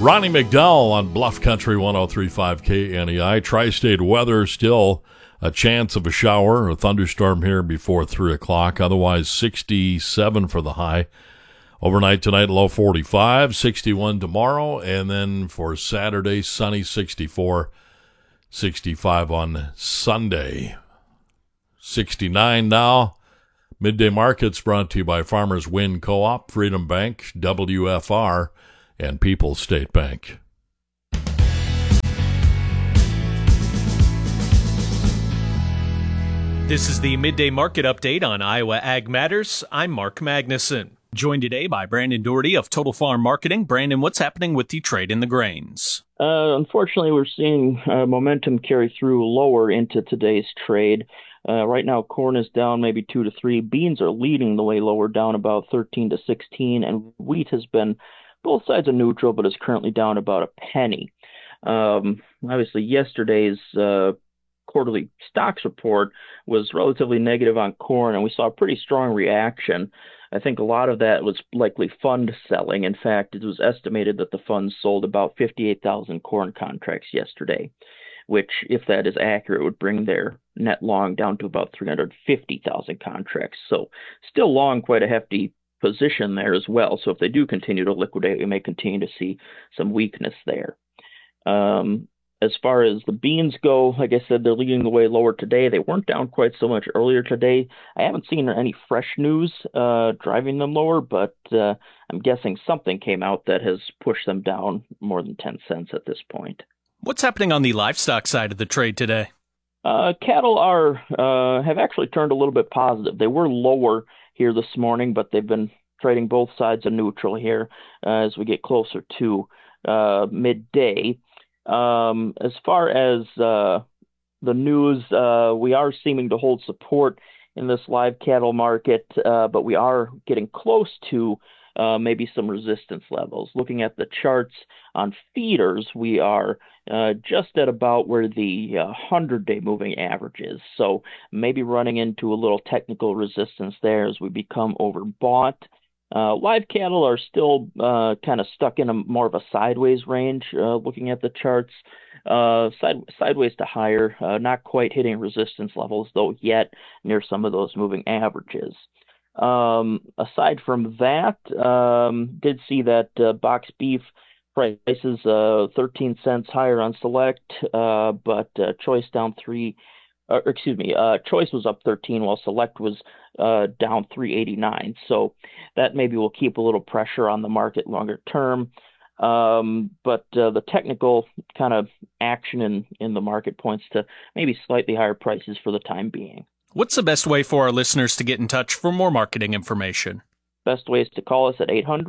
Ronnie McDowell on Bluff Country 103.5 KNEI. Tri-state weather, still a chance of a shower, a thunderstorm here before 3 o'clock. Otherwise, 67 for the high. Overnight tonight, low 45, 61 tomorrow. And then for Saturday, sunny 64, 65 on Sunday. 69 now. Midday Markets brought to you by Farmers Wind Co-op, Freedom Bank, WFR, and People's State Bank. This is the Midday Market Update on Iowa Ag Matters. I'm Mark Magnuson. Joined today by Brandon Doherty of Total Farm Marketing. Brandon, what's happening with the trade in the grains? Unfortunately, we're seeing momentum carry through lower into today's trade. Right now, corn is down maybe 2 to 3. Beans are leading the way lower, down about 13 to 16, and wheat has been both sides are neutral, but is currently down about a penny. Obviously, yesterday's quarterly stocks report was relatively negative on corn, and we saw a pretty strong reaction. I think a lot of that was likely fund selling. In fact, it was estimated that the funds sold about 58,000 corn contracts yesterday, which, if that is accurate, would bring their net long down to about 350,000 contracts. So still long, quite a hefty position there as well. So if they do continue to liquidate, we may continue to see some weakness there. As far as the beans go, like I said, they're leading the way lower today. They weren't down quite so much earlier today. I haven't seen any fresh news driving them lower, but I'm guessing something came out that has pushed them down more than 10 cents at this point. What's happening on the livestock side of the trade today? Cattle have actually turned a little bit positive. They were lower here this morning, but they've been trading both sides of neutral here as we get closer to midday. As far as the news, we are seeming to hold support in this live cattle market, but we are getting close to maybe some resistance levels. Looking at the charts on feeders, we are just at about where the 100-day moving average is. So maybe running into a little technical resistance there as we become overbought. Live cattle are still kind of stuck in a more of a sideways range, looking at the charts, sideways to higher, not quite hitting resistance levels, though yet near some of those moving averages. Aside from that, did see that box beef prices 13 cents higher on Select, but Choice down 3. Choice was up 13 while Select was down 3.89. So that maybe will keep a little pressure on the market longer term. But the technical kind of action in the market points to maybe slightly higher prices for the time being. What's the best way for our listeners to get in touch for more marketing information? Best way is to call us at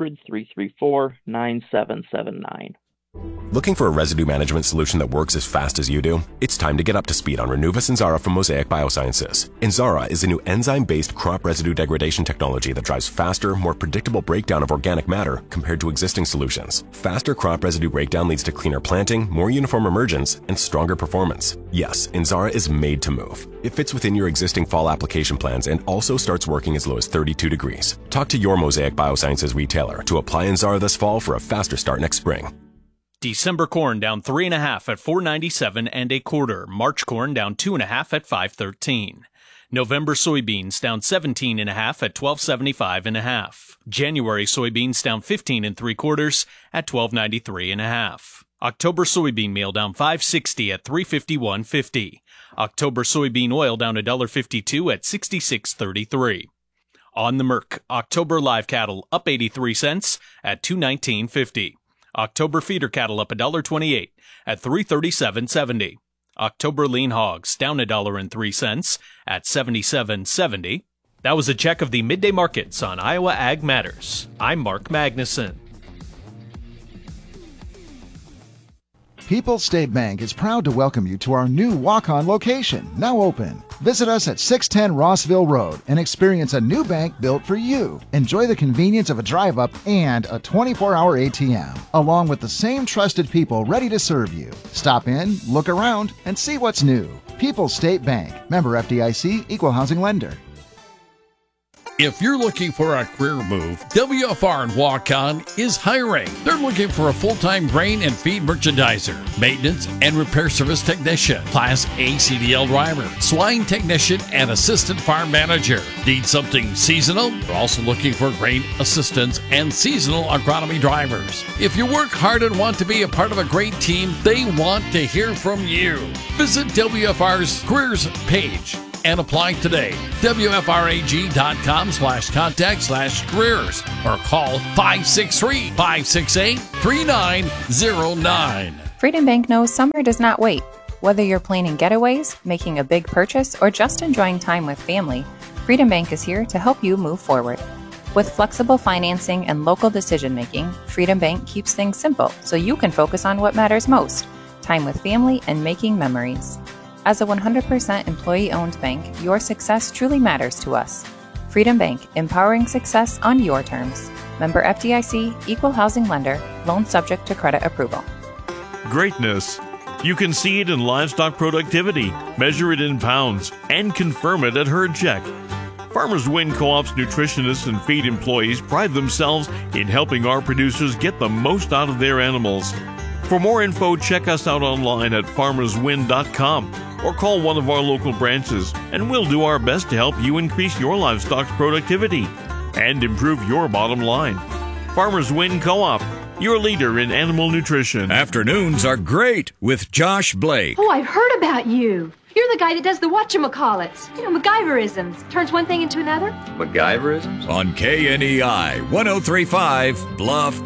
800-334-9779. Looking for a residue management solution that works as fast as you do? It's time to get up to speed on Renuva Inzara from Mosaic Biosciences. Inzara is a new enzyme-based crop residue degradation technology that drives faster, more predictable breakdown of organic matter compared to existing solutions. Faster crop residue breakdown leads to cleaner planting, more uniform emergence, and stronger performance. Yes, Inzara is made to move. It fits within your existing fall application plans and also starts working as low as 32 degrees. Talk to your Mosaic Biosciences retailer to apply Inzara this fall for a faster start next spring. December corn down 3.5 at $4.97 1/4. March corn down 2.5 at $5.13. November soybeans down 17.5 at $12.75 1/2. January soybeans down 15 3/4 at $12.93 1/2. October soybean meal down $5.60 at $3.51.50. October soybean oil down $1.52 at $66.33. On the Merc, October live cattle up 83 cents at $219.50. October feeder cattle up $1.28 at $337.70. October lean hogs down $1.03 at $77.70. That was a check of the midday markets on Iowa Ag Matters. I'm Mark Magnuson. People's State Bank is proud to welcome you to our new walk-on location, now open. Visit us at 610 Rossville Road and experience a new bank built for you. Enjoy the convenience of a drive-up and a 24-hour ATM, along with the same trusted people ready to serve you. Stop in, look around, and see what's new. People's State Bank, member FDIC, equal housing lender. If you're looking for a career move, WFR and Walk-On is hiring. They're looking for a full-time grain and feed merchandiser, maintenance and repair service technician, Class A CDL driver, swine technician, and assistant farm manager. Need something seasonal? They're also looking for grain assistants and seasonal agronomy drivers. If you work hard and want to be a part of a great team, they want to hear from you. Visit WFR's careers page and apply today. WFRAG.com/contact/careers or call 563-568-3909. Freedom Bank knows summer does not wait. Whether you're planning getaways, making a big purchase, or just enjoying time with family, Freedom Bank is here to help you move forward. With flexible financing and local decision making, Freedom Bank keeps things simple so you can focus on what matters most: time with family and making memories. As a 100% employee-owned bank, your success truly matters to us. Freedom Bank, empowering success on your terms. Member FDIC, Equal Housing Lender, loan subject to credit approval. Greatness. You can see it in livestock productivity, measure it in pounds, and confirm it at herd check. Farmers Win Co-op's nutritionists and feed employees pride themselves in helping our producers get the most out of their animals. For more info, check us out online at farmerswin.com or call one of our local branches, and we'll do our best to help you increase your livestock's productivity and improve your bottom line. Farmers Win Co-op, your leader in animal nutrition. Afternoons are great with Josh Blake. Oh, I've heard about you. You're the guy that does the whatchamacallits. You know, MacGyverisms. Turns one thing into another. MacGyverisms? On KNEI 103.5 Bluff,